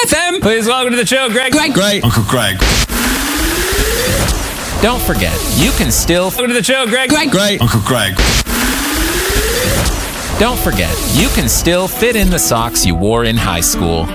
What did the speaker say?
FM. Please welcome to the show, Greg. Great. Uncle Greg. Don't forget, you can still welcome to the show, Greg. Great. Uncle Greg. Don't forget, you can still fit in the socks you wore in high school.